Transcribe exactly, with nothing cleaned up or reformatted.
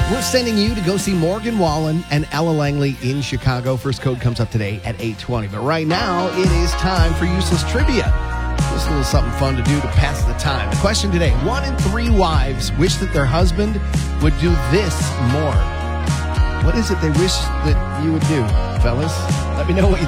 We're sending you to go see Morgan Wallen and Ella Langley in Chicago. First code comes up today at eight twenty. But right now, it is time for Useless Trivia. Just a little something fun to do to pass the time. The question today, one in three wives wish that their husband would do this more. What is it they wish that you would do, fellas? Let me know what you